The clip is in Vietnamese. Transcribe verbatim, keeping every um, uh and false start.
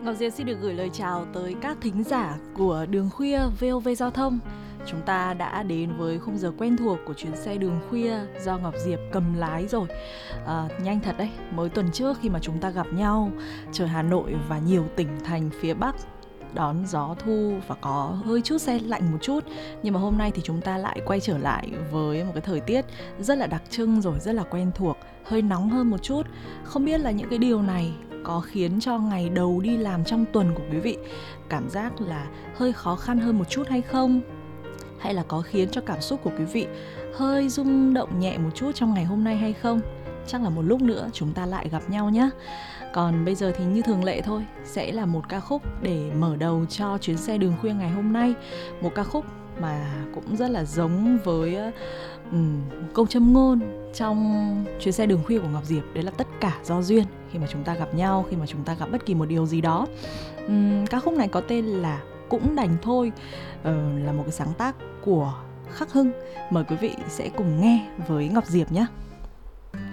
Ngọc Diệp xin được gửi lời chào tới các thính giả của Đường Khuya vê o vê Giao thông. Chúng ta đã đến với khung giờ quen thuộc của chuyến xe Đường Khuya do Ngọc Diệp cầm lái rồi. à, Nhanh thật đấy, mới tuần trước khi mà chúng ta gặp nhau, trời Hà Nội và nhiều tỉnh thành phía Bắc đón gió thu và có hơi chút se lạnh một chút. Nhưng mà hôm nay thì chúng ta lại quay trở lại với một cái thời tiết rất là đặc trưng rồi, rất là quen thuộc, hơi nóng hơn một chút. Không biết là những cái điều này có khiến cho ngày đầu đi làm trong tuần của quý vị cảm giác là hơi khó khăn hơn một chút hay không? Hay là có khiến cho cảm xúc của quý vị hơi rung động nhẹ một chút trong ngày hôm nay hay không? Chắc là một lúc nữa chúng ta lại gặp nhau nhé. Còn bây giờ thì như thường lệ thôi, sẽ là một ca khúc để mở đầu cho chuyến xe Đường Khuya ngày hôm nay. Một ca khúc mà cũng rất là giống với um, câu châm ngôn trong chuyến xe Đường Khuya của Ngọc Diệp. Đấy là tất cả do duyên. Khi mà chúng ta gặp nhau, khi mà chúng ta gặp bất kỳ một điều gì đó. um, Ca khúc này có tên là Cũng Đành Thôi, uh, là một cái sáng tác của Khắc Hưng. Mời quý vị sẽ cùng nghe với Ngọc Diệp nhé.